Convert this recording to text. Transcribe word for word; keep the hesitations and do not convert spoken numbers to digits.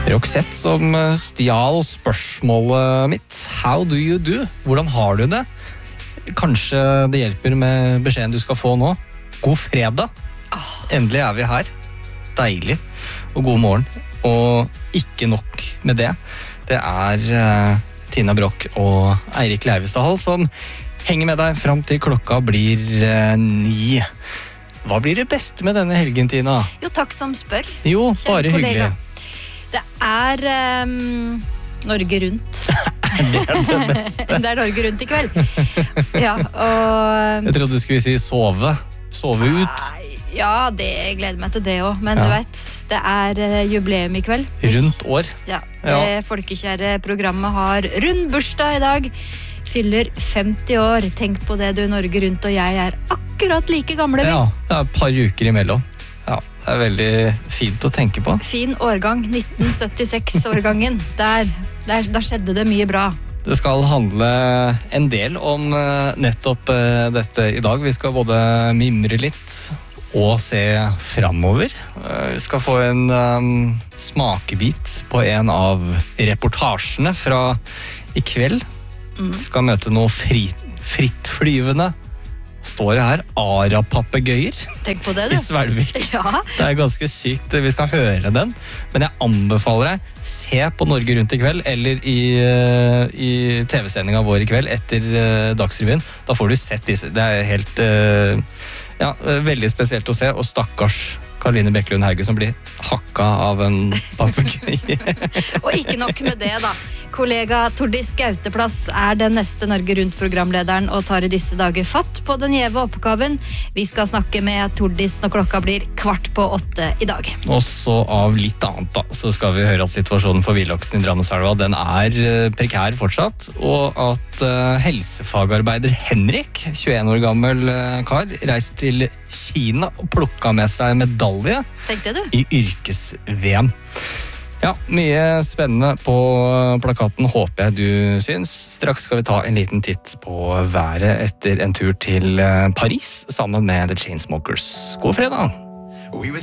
Roxette som stjal spørsmålet mitt. How do you do? Hvordan har du det? Kanskje det hjelper med beskjeden du skal få nå. God fredag. Endelig er vi her. Deilig. Og god morgen. Og ikke nok med det. Det er uh, Tina Brock og Eirik Leivestad som henger med deg frem til klokka blir uh, ni. Hva blir det beste med denne helgen, Tina? Jo, takk som spør. Jo, bare hyggelig. Det er um, Norge Rundt. det er det beste. Det er Norge Rundt i kveld. Ja, og... Jeg trodde du skulle si sove. Sove ut. Ja, det, jeg gleder meg til det også. Men ja. Du vet, det er jubileum i kveld. Rundt år. Ja, det ja. Folkekjære programmet har rund bursdag i dag. Fyller femti år. Tenk på det, du, Norge Rundt og jeg er akkurat like gamle. Ja, det er et par uker imellom. Ja, det er veldig fint å tenke på. Fin årgang, nitten syttiseks-årgangen. Der, der, der skjedde det mye bra. Det skal handle en del om nettopp dette i dag. Vi skal både mimre litt og se fremover. Vi skal få en um, smakebit på en av reportasjene fra i kveld. Vi skal møte noe fri, frittflyvende. Står det her Ara-papegøyer. Tenk på det, du. I Svelvik. Ja. Det er ganske sykt. Vi skal høre den. Men jeg anbefaler deg, se på Norge Rundt i kveld, eller i, i T V-sendinga vår i kveld etter uh, Dagsrevyen. Da får du sett disse. Det er helt uh, ja, veldig spesielt å se. Og stakkars Karoline Bekkelund Hauge som blir hakka av en papegøye. Og ikke nok med det, da. Kollega Tordis Gauteplass er den neste Norge Rundt-programlederen og tar i disse dager fatt på den gjeve oppgaven. Vi skal snakke med Tordis når klokka blir kvart på åtte i dag. Og så av litt annet da, så skal vi høre at situasjonen for villaksen i Drammenselva, den er prekær fortsatt, og at uh, helsefagarbeider Henrik, tjueen år gammel uh, kar, reist til Kina og plukka med seg medalje i yrkes-V M. Ja, mye spennende på plakaten, håper jeg du syns. Straks skal vi ta en liten titt på været etter en tur til Paris sammen med The Chainsmokers. God fredag!